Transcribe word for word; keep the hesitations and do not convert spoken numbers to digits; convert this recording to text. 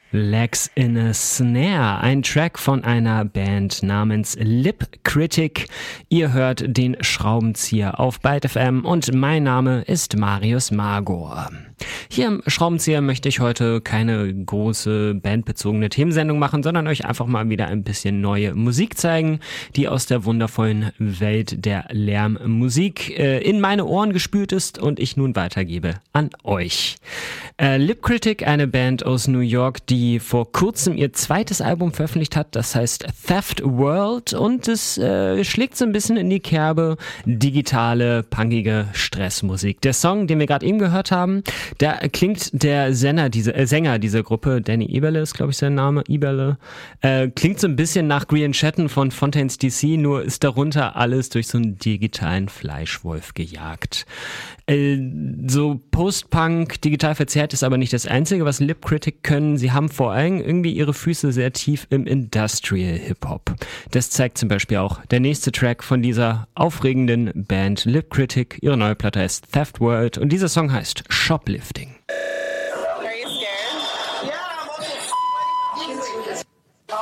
Legs in a Snare, ein Track von einer Band namens Lip Critic. Ihr hört den Schraubenzieher auf Byte F M und mein Name ist Marius Magor. Hier im Schraubenzieher möchte ich heute keine große bandbezogene Themensendung machen, sondern euch einfach mal wieder ein bisschen neue Musik zeigen, die aus der wundervollen Welt der Lärmmusik äh, in meine Ohren gespült ist und ich nun weitergebe an euch. Äh, Lip Critic, eine Band aus New York, die vor kurzem ihr zweites Album veröffentlicht hat, das heißt Theft World, und es äh, schlägt so ein bisschen in die Kerbe digitale, punkige Stressmusik. Der Song, den wir gerade eben gehört haben, da klingt der Sänger, diese, äh, Sänger dieser Gruppe, Danny Eberle ist glaube ich sein Name, Eberle, äh, klingt so ein bisschen nach Grian Chatten von Fontaines D C, nur ist darunter alles durch so einen digitalen Fleischwolf gejagt. Äh, so Post-Punk, digital verzerrt ist aber nicht das Einzige, was Lip Critic können. Sie haben vor allem irgendwie ihre Füße sehr tief im Industrial Hip-Hop. Das zeigt zum Beispiel auch der nächste Track von dieser aufregenden Band Lip Critic. Ihre neue Platte heißt Theft World und dieser Song heißt Shoplifting.